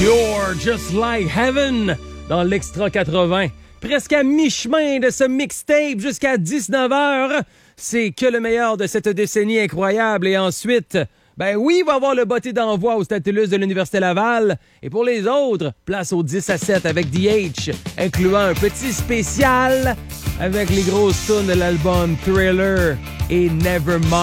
You're Just Like Heaven dans l'Extra 80. Presque à mi-chemin de ce mixtape jusqu'à 19h. C'est que le meilleur de cette décennie incroyable. Et ensuite, ben oui, il va y avoir le botté d'envoi au Stade TELUS de l'Université Laval. Et pour les autres, place au 10 à 7 avec DH, incluant un petit spécial avec les grosses tunes de l'album Thriller et Nevermind.